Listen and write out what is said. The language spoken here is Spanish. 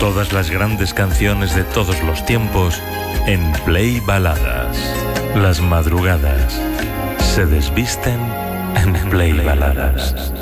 Todas las grandes canciones de todos los tiempos en Play Baladas. Las madrugadas se desvisten en Play Baladas.